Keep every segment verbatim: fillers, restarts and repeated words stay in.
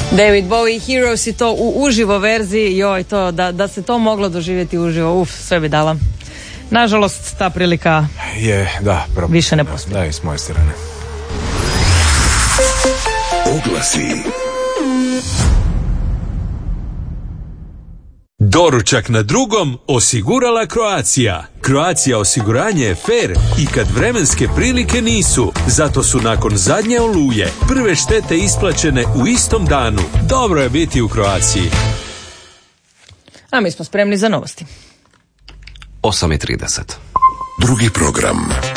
David Bowie, Heroes i to u uživo verziji, joj, to, da, da se to moglo doživjeti uživo, uf, sve bi dala. Nažalost, ta prilika je, da, propust, više ne postoji. Da, i s moje strane. Oglasi. Doručak na drugom osigurala Croatia. Croatia osiguranje je fair i kad vremenske prilike nisu. Zato su nakon zadnje oluje prve štete isplaćene u istom danu. Dobro je biti u Croaciji. A mi smo spremni za novosti. osam i trideset. Drugi program.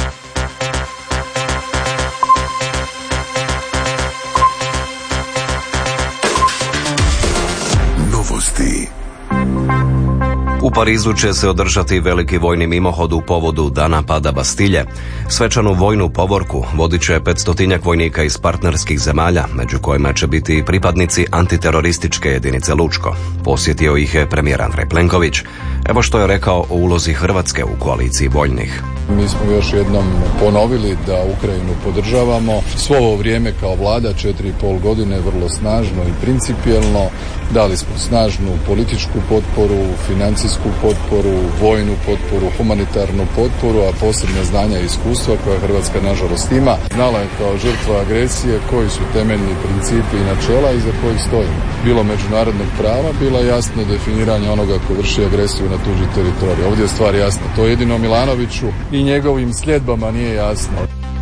Novosti. U Parizu će se održati veliki vojni mimohod u povodu Dana pada Bastilje. Svečanu vojnu povorku vodit će petstotinjak vojnika iz partnerskih zemalja, među kojima će biti i pripadnici antiterorističke jedinice Lučko. Posjetio ih je premijer Andrej Plenković. Evo što je rekao o ulozi Hrvatske u koaliciji voljnih. Mi smo još jednom ponovili da Ukrajinu podržavamo. Svo ovo vrijeme kao vlada, četiri i pol godine, vrlo snažno i principijelno. Dali smo snažnu političku potporu, financijsku potporu, vojnu potporu, humanitarnu potporu, a posebno znanja i iskustva koja Hrvatska nažalost ima. Znala je kao žrtva agresije koji su temeljni principi i načela iza kojih stojimo. Bilo međunarodnog prava, bilo jasno definiranje onoga ko vrši agresiju na tuđi teritorij. Ovdje je stvar jasna. To jedino Milanoviću i njegovim sljedbama nije jasno.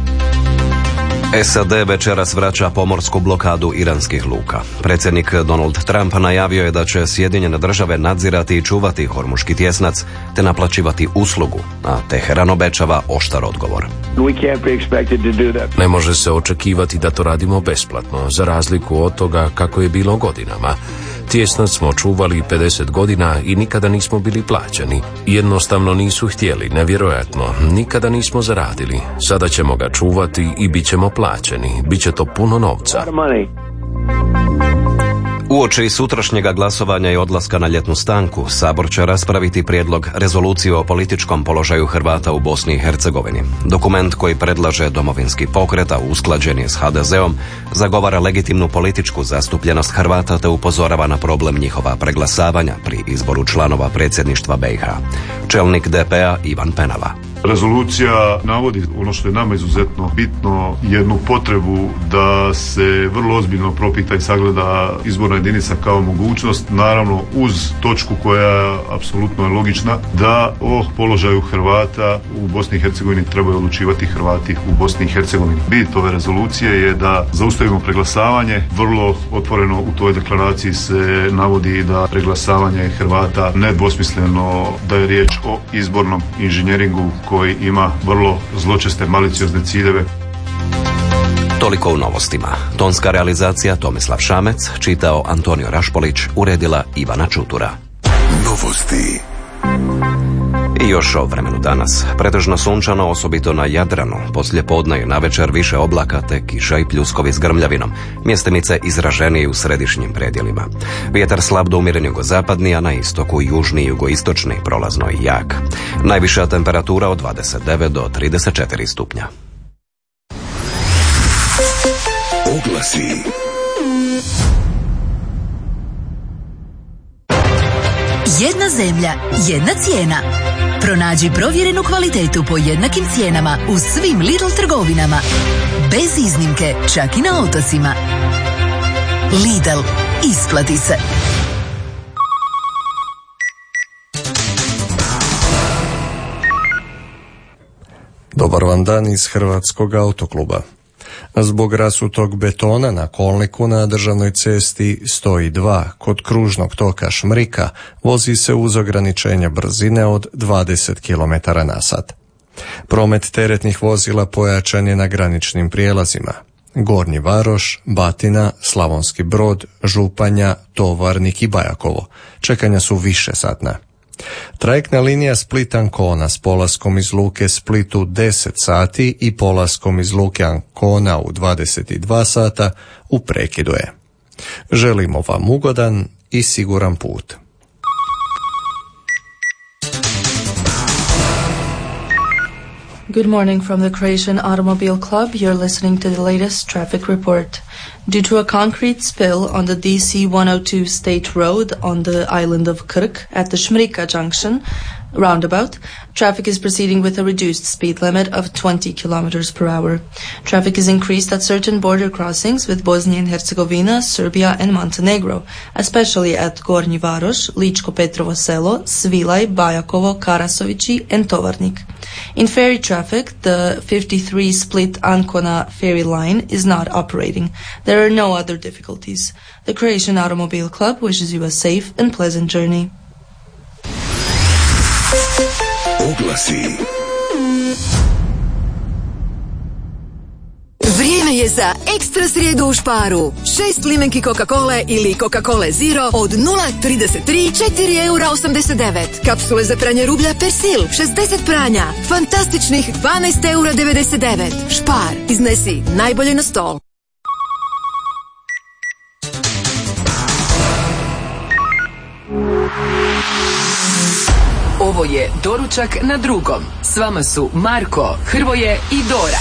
S A D večeras vraća pomorsku blokadu iranskih luka. Predsjednik Donald Trump najavio je da će Sjedinjene države nadzirati i čuvati Hormuški tjesnac te naplaćivati uslugu, a Teheran obećava oštar odgovor. Ne može se očekivati da to radimo besplatno, za razliku od toga kako je bilo godinama. Tjesnac smo čuvali pedeset godina i nikada nismo bili plaćeni. Jednostavno nisu htjeli, nevjerojatno. Nikada nismo zaradili. Sada ćemo ga čuvati i bit ćemo plaćeni. Biće to puno novca. Uoči sutrašnjega glasovanja i odlaska na ljetnu stanku, Sabor će raspraviti prijedlog rezolucije o političkom položaju Hrvata u Bosni i Hercegovini. Dokument koji predlaže Domovinski pokret, a usklađen je s H D Z-om, zagovara legitimnu političku zastupljenost Hrvata te upozorava na problem njihova preglasavanja pri izboru članova predsjedništva B i H. Čelnik D P-a Ivan Penava. Rezolucija navodi ono što je nama izuzetno bitno, jednu potrebu da se vrlo ozbiljno propita i sagleda izborna jedinica kao mogućnost, naravno uz točku koja apsolutno je logična, da o položaju Hrvata u Bosni i Hercegovini trebaju odlučivati Hrvati u Bosni i Hercegovini. Bit ove rezolucije je da zaustavimo preglasavanje. Vrlo otvoreno u toj deklaraciji se navodi da preglasavanje Hrvata nedvosmisleno da je riječ o izbornom inženjeringu koji ima vrlo zločeste maliciozne ciljeve. Toliko u novostima. Tonska realizacija Tomislav Šamec, čitao Antonio Rašpolić, uredila Ivana Čutura. Novosti. I još o vremenu danas. Pretežno sunčano, osobito na Jadranu. Poslije podne i navečer više oblaka te kiša i pljuskovi s grmljavinom. Mjestimice izraženije u središnjim predjelima. Vjetar slab do umjeren jugozapadni, a na istoku južni i jugoistočni, prolazno i jak. Najviša temperatura od dvadeset devet do trideset četiri stupnja. Oglasi. Jedna zemlja, jedna cijena. Pronađi provjerenu kvalitetu po jednakim cijenama u svim Lidl trgovinama. Bez iznimke, čak i na otocima. Lidl, isplati se. Dobar vam dan iz Hrvatskog autokluba. Zbog rasutog betona na kolniku na državnoj cesti sto dva kod kružnog toka Šmrika vozi se uz ograničenje brzine od dvadeset kilometara na sat. Promet teretnih vozila pojačan je na graničnim prijelazima. Gornji Varoš, Batina, Slavonski Brod, Županja, Tovarnik i Bajakovo. Čekanja su više satna. Trajektna linija Split-Ancona s polaskom iz luke Split u deset sati i polaskom iz luke Ancona u dvadeset dva sata u prekidu je. Želimo vam ugodan i siguran put. Good morning from the Croatian Automobile Club. You're listening to the latest traffic report. Due to a concrete spill on the D C one oh two State Road on the island of Krk at the Šmrika Junction roundabout, traffic is proceeding with a reduced speed limit of twenty kilometers per hour. Traffic is increased at certain border crossings with Bosnia and Herzegovina, Serbia and Montenegro, especially at Gornji Varoš, Ličko Petrovo Selo, Svilaj, Bajakovo, Karasovići and Tovarnik. In ferry traffic, the fifty-three Split Ancona ferry line is not operating. There are no other difficulties. The Croatian Automobile Club wishes you a safe and pleasant journey. Oglasi. Vrijeme je za ekstra srijedu u Šparu. Šest limenki Coca-Cola ili Coca-Cola Zero od nula trideset tri, četiri eura osamdeset devet. Kapsule za pranje rublja Persil, šezdeset pranja. Fantastičnih dvanaest eura devedeset devet. Špar, iznesi najbolje na stol. Ovo je Doručak na drugom. S vama su Marko, Hrvoje i Dora.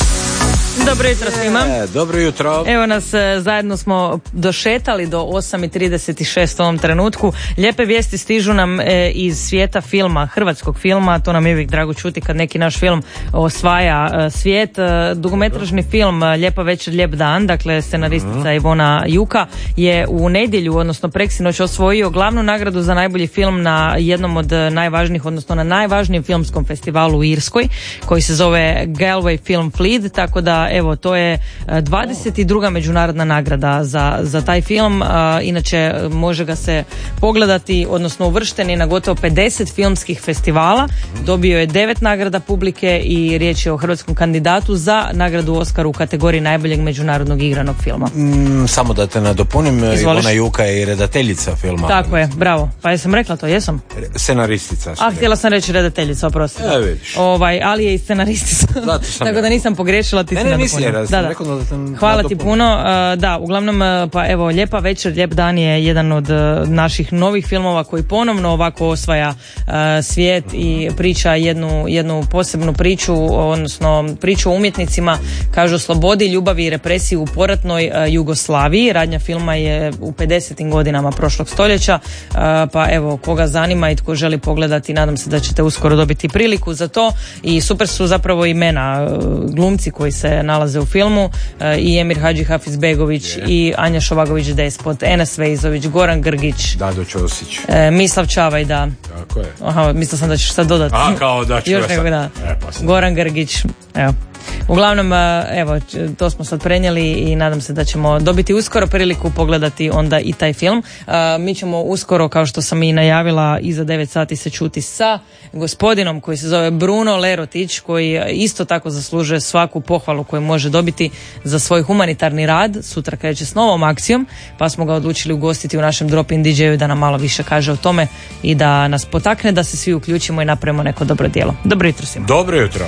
Dobro jutro svima. E, dobro jutro. Evo nas, zajedno smo došetali do osam i trideset šest u ovom trenutku. Lijepe vijesti stižu nam e, iz svijeta filma, hrvatskog filma. To nam je uvijek drago čuti kad neki naš film osvaja e, svijet. E, dugometražni film Lijepa večer, lijep dan, dakle scenaristica uh-huh. Ivona Juka je u nedjelju, odnosno preksinoć osvojio glavnu nagradu za najbolji film na jednom od najvažnijih, odnosno na najvažnijem filmskom festivalu u Irskoj, koji se zove Galway Film Fleet, tako da evo, to je dvadeset druga međunarodna nagrada za, za taj film. A, inače, može ga se pogledati, odnosno uvršten je na gotovo pedeset filmskih festivala. Dobio je devet nagrada publike i riječ je o hrvatskom kandidatu za nagradu Oscar u kategoriji najboljeg međunarodnog igranog filma. Mm, samo da te nadopunim, Ivona Juka je i redateljica filma. Tako je, bravo. Pa jesam rekla to, jesam? Scenaristica. A, htjela sam reći redateljica, oprosti. E, vidiš. Ovaj, ali je i scenaristica. Tako da nisam pogrešila, ti si nadopunila. Da, da. Da Hvala ti puno. Uh, da, uglavnom, uh, pa evo, Lijepa večer, lijep dan je jedan od uh, naših novih filmova koji ponovno ovako osvaja uh, svijet i priča jednu, jednu posebnu priču, odnosno priču o umjetnicima, kažu slobodi, ljubavi i represiji u poratnoj uh, Jugoslaviji. Radnja filma je u pedesetim godinama prošlog stoljeća, uh, pa evo, koga zanima i tko želi pogledati, nadam se da ćete uskoro dobiti priliku za to. I super su zapravo imena uh, glumci koji se nalaze u filmu, i Emir Hadži Hafizbegović yeah. i Anja Šovagović Despot, Enes Vejzović, Goran Grgić, Dado Ćosić, e, Mislav Čavaj, da. Tako je. Aha, mislila sam da ćeš sad dodati. A, kao da ću još nego, da. E, pa Goran Grgić, evo. Uglavnom, evo, to smo sad prenijeli i nadam se da ćemo dobiti uskoro priliku pogledati onda i taj film. Mi ćemo uskoro, kao što sam i najavila, iza devet sati se čuti sa gospodinom koji se zove Bruno Lerotić, koji isto tako zaslužuje svaku pohvalu koju može dobiti za svoj humanitarni rad. Sutra kreće s novom akcijom, pa smo ga odlučili ugostiti u našem Drop-in di džeju da nam malo više kaže o tome i da nas potakne da se svi uključimo i napravimo neko dobro djelo. Dobro jutro svima. Dobro jutro.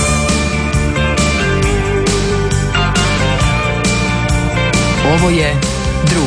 Ovo je